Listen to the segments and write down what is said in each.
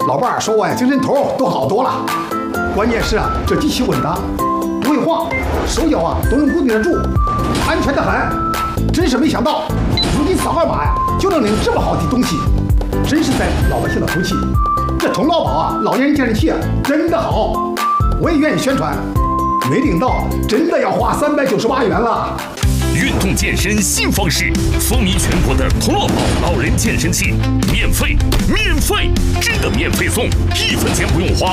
老伴儿说我呀精神头都好多了。关键是啊，这机器稳当，不会晃，手脚啊都能固定得住，安全得很。真是没想到，如今扫个码呀就能领这么好的东西，真是在老百姓的福气。这童老宝啊，老年人健身器啊，真的好，我也愿意宣传。没领到，真的要花398元了。 运动健身新方式，风靡全国的童乐宝老人健身器，免费，真的免费送，1分钱不用花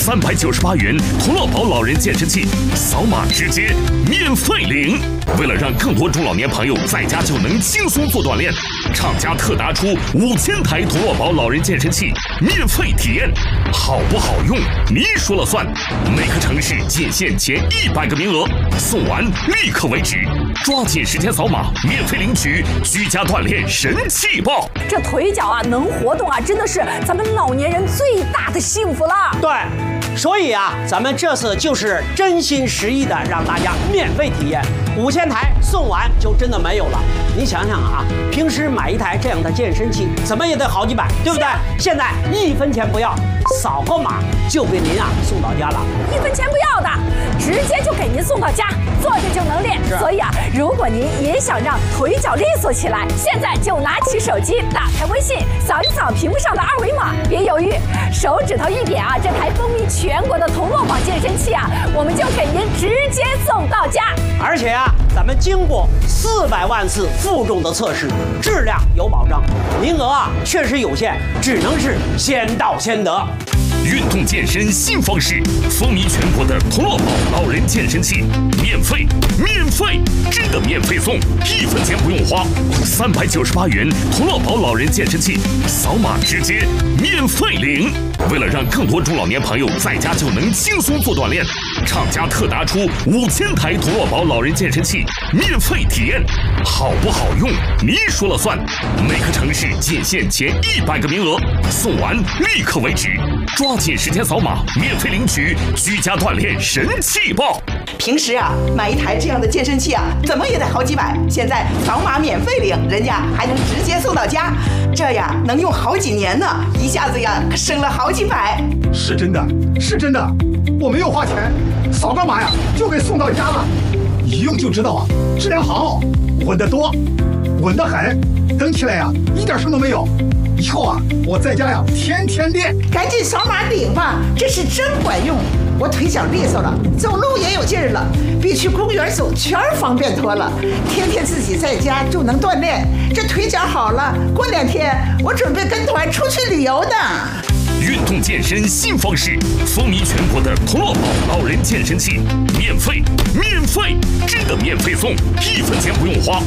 ，398元童乐宝老人健身器，扫码直接免费领。为了让更多中老年朋友在家就能轻松做锻炼，厂家特拿出5000台童乐宝老人健身器免费体验，好不好用你说了算。每个城市仅限前100个名额，送完立刻为止。抓紧时间扫码，免费领取居家锻炼神器包。 这腿脚啊能活动啊，真的是咱们老年人最大的幸福了。 对，所以啊，咱们这次就是真心实意的让大家免费体验，5000台送完就真的没有了。你想想啊，平时买一台这样的健身器，怎么也得好几百，对不对？现在1分钱不要，扫个码就给您啊送到家了 ，1分钱不要的，直接就给您送到家，坐着就能练。所以啊，如果您也想让腿脚利索起来，现在就拿起手机，打开微信，扫一扫屏幕上的2维码，别犹豫，手指头一点啊，这台风靡全国的童乐宝健身器啊，我们就给您直接送到家。 而且啊，咱们经过400万次负重的测试，质量有保障，名额啊确实有限，只能是先到先得。 运动健身新方式，风靡全国的童乐宝老人健身器，免费，真的免费送，1分钱不用花，398元童乐宝老人健身器，扫码直接免费领。为了让更多中老年朋友在家就能轻松做锻炼，厂家特拿出5000台童乐宝老人健身器免费体验，好不好用你说了算。每个城市仅限前100个名额，送完立刻为止。抓紧时间扫码，免费领取居家锻炼神器包。 平时啊，买一台这样的健身器啊，怎么也得好几百，现在扫码免费领，人家还能直接送到家，这呀能用好几年呢，一下子呀可省了好几百。 是真的，我没有花钱，扫个码呀就给送到家了，一用就知道啊，质量好，稳得多，稳得很，蹬起来呀一点声都没有。以后啊，我在家呀天天练。 赶紧扫码领吧，这是真管用。我腿脚利索了，走路也有劲儿了，比去公园走圈方便多了。天天自己在家就能锻炼，这腿脚好了，过2天我准备跟团出去旅游的。 运动健身新方式，风靡全国的童乐宝老人健身器，免费，真的免费送，1分钱不用花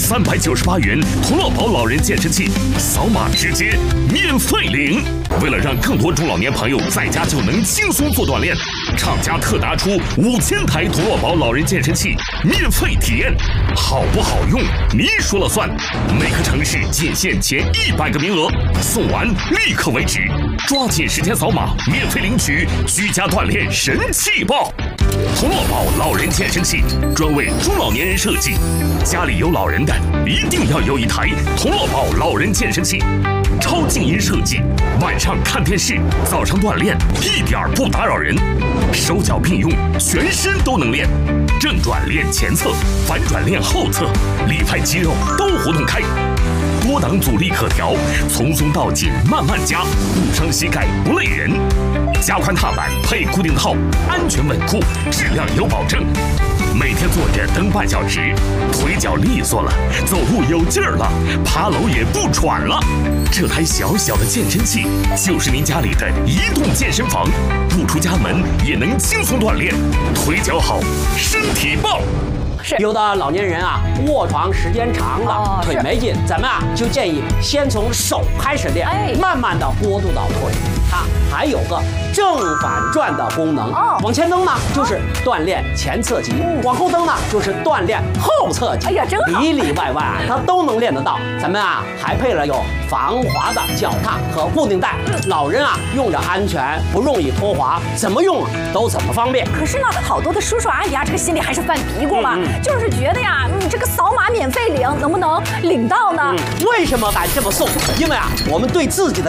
，398元童乐宝老人健身器，扫码直接免费领。为了让更多中老年朋友在家就能轻松做锻炼，厂家特拿出5000台童乐宝老人健身器免费体验，好不好用你说了算。每个城市仅限前100个名额，送完立刻为止。抓紧时间扫码，免费领取居家锻炼神器包。童乐宝老人健身器专为中老年人设计，家里有老人的一定要有一台童乐宝老人健身器，超静音设计，晚上看电视，早上锻炼一点不打扰人，手脚并用，全身都能练，正转练前侧，反转练后侧，里派肌肉都活动开。多档阻力可调，从松到紧慢慢加，不伤膝盖不累人。加宽踏板配固定套，安全稳固，质量有保证。每天坐着蹬半小时，腿脚利索了，走路有劲儿了，爬楼也不喘了。这台小小的健身器就是您家里的移动健身房，不出家门也能轻松锻炼，腿脚好，身体棒。 有的老年人啊，卧床时间长了，腿没劲，咱们啊就建议先从手开始练，慢慢的过渡到腿。它还有个正反转的功能，往前蹬呢就是锻炼前侧肌，往后蹬呢就是锻炼后侧肌。哎呀，真好，里里外外啊它都能练得到。咱们啊还配了有防滑的脚踏和固定带，老人啊用着安全，不容易脱滑，怎么用都怎么方便。 可是呢，好多的叔叔阿姨啊，这个心里还是犯嘀咕嘛，就是觉得呀，这个扫码免费领，能不能领到呢？ 为什么敢这么送？因为啊，我们对自己的